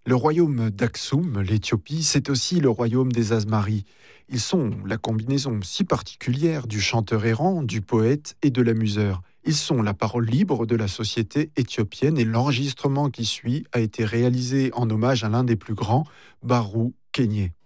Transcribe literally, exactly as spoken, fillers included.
Le royaume d'Aksum, l'Éthiopie, c'est aussi le royaume des Asmaris. Ils sont la combinaison si particulière du chanteur errant, du poète et de l'amuseur. Ils sont la parole libre de la société éthiopienne et l'enregistrement qui suit a été réalisé en hommage à l'un des plus grands, Barou Kenyé.